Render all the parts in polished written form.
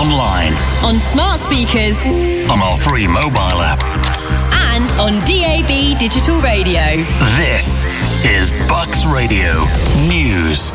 online, on smart speakers, on our free mobile app, and on DAB digital radio. This is Bucks Radio News.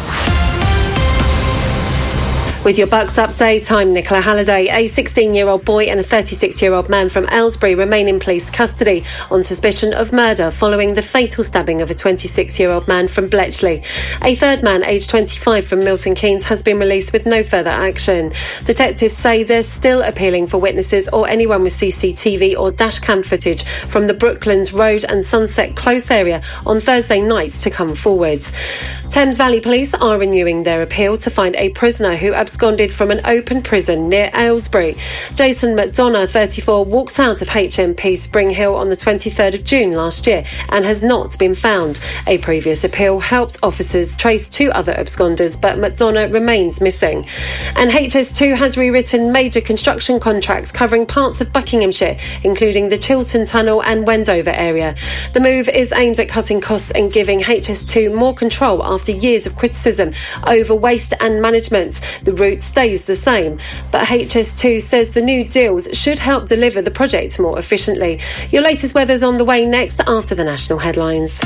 With your Bucks update, I'm Nicola Halliday. A 16-year-old boy and a 36-year-old man from Aylesbury remain in police custody on suspicion of murder following the fatal stabbing of a 26-year-old man from Bletchley. A third man, aged 25, from Milton Keynes has been released with no further action. Detectives say they're still appealing for witnesses or anyone with CCTV or dashcam footage from the Brooklands Road and Sunset Close area on Thursday night to come forwards. Thames Valley Police are renewing their appeal to find a prisoner who absconded from an open prison near Aylesbury. Jason McDonough, 34, walked out of HMP Spring Hill on the 23rd of June last year and has not been found. A previous appeal helped officers trace two other absconders, but McDonough remains missing. And HS2 has rewritten major construction contracts covering parts of Buckinghamshire, including the Chiltern Tunnel and Wendover area. The move is aimed at cutting costs and giving HS2 more control after years of criticism over waste and management. The route stays the same, but HS2 says the new deals should help deliver the project more efficiently. Your latest weather's on the way next after the national headlines.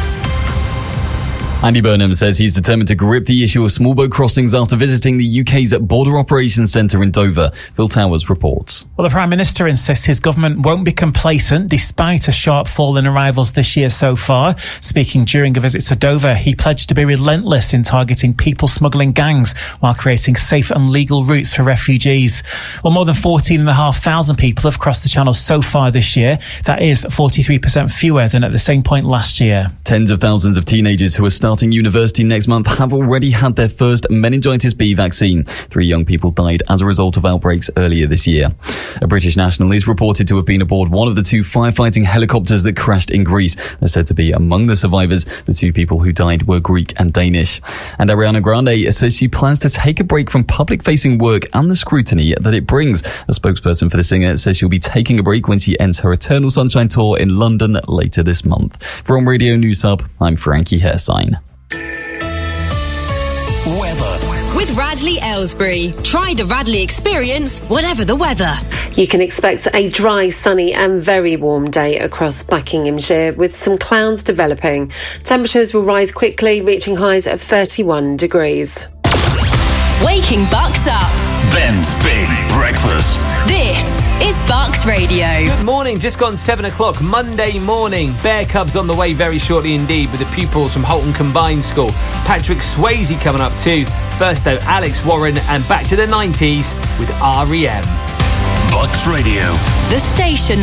Andy Burnham says he's determined to grip the issue of small boat crossings after visiting the UK's Border Operations Centre in Dover. Phil Towers reports. Well, the Prime Minister insists his government won't be complacent despite a sharp fall in arrivals this year so far. Speaking during a visit to Dover, he pledged to be relentless in targeting people smuggling gangs while creating safe and legal routes for refugees. Well, more than 14,500 people have crossed the Channel so far this year. That is 43% fewer than at the same point last year. Tens of thousands of teenagers who are starting university next month have already had their first meningitis B vaccine. 3 young people died as a result of outbreaks earlier this year. A British national is reported to have been aboard one of the 2 firefighting helicopters that crashed in Greece. They're said to be among the survivors. The 2 people who died were Greek and Danish. And Ariana Grande says she plans to take a break from public-facing work and the scrutiny that it brings. A spokesperson for the singer says she'll be taking a break when she ends her Eternal Sunshine tour in London later this month. For On Radio News Hub, I'm Frankie Hersign. Weather. With Radley Aylesbury. Try the Radley experience, whatever the weather. You can expect a dry, sunny and very warm day across Buckinghamshire with some clouds developing. Temperatures will rise quickly, reaching highs of 31 degrees. Waking Bucks up. Ben's Big Breakfast. This is Bucks Radio. Good morning, just gone 7 o'clock, Monday morning. Bear Cubs on the way very shortly indeed with the pupils from Holton Combined School. Patrick Swayze coming up too. First though, Alex Warren and back to the 90s with R.E.M. Bucks Radio. The station